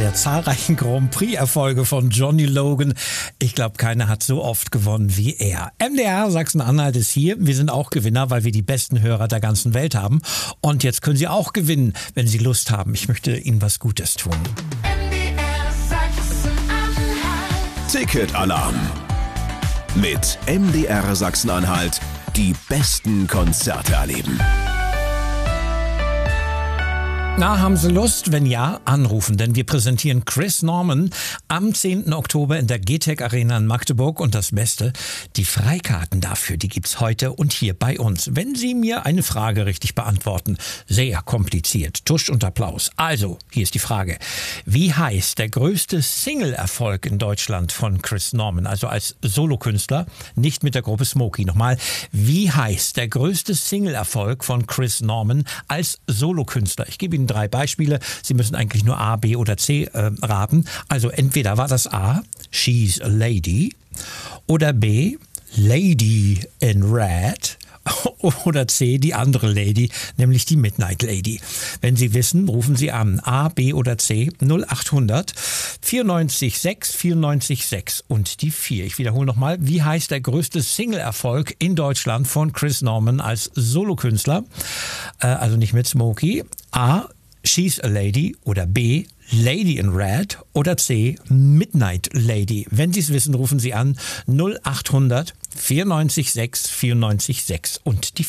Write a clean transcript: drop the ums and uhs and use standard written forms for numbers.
der zahlreichen Grand Prix-Erfolge von Johnny Logan. Ich glaube, keiner hat so oft gewonnen wie er. MDR Sachsen-Anhalt ist hier. Wir sind auch Gewinner, weil wir die besten Hörer der ganzen Welt haben. Und jetzt können Sie auch gewinnen, wenn Sie Lust haben. Ich möchte Ihnen was Gutes tun. MDR Sachsen-Anhalt. Ticketalarm. Mit MDR Sachsen-Anhalt die besten Konzerte erleben. Na, haben Sie Lust? Wenn ja, anrufen, denn wir präsentieren Chris Norman am 10. Oktober in der GTEC Arena in Magdeburg. Und das Beste, die Freikarten dafür, die gibt's heute und hier bei uns. Wenn Sie mir eine Frage richtig beantworten, sehr kompliziert, Tusch und Applaus. Also, hier ist die Frage. Wie heißt der größte Single-Erfolg in Deutschland von Chris Norman? Also als Solokünstler, nicht mit der Gruppe Smokey. Nochmal, wie heißt der größte Single-Erfolg von Chris Norman als Solokünstler? Ich gebe Ihnen 3 Beispiele. Sie müssen eigentlich nur A, B oder C raten. Also entweder war das A, She's a Lady, oder B, Lady in Red, oder C, die andere Lady, nämlich die Midnight Lady. Wenn Sie wissen, rufen Sie an. A, B oder C 0800 94 6 94 6 und die 4. Ich wiederhole nochmal. Wie heißt der größte Single-Erfolg in Deutschland von Chris Norman als Solokünstler? Also nicht mit Smokey. A, She's a Lady, oder B, Lady in Red, oder C, Midnight Lady. Wenn Sie es wissen, rufen Sie an 0800 94 6 94 6 und die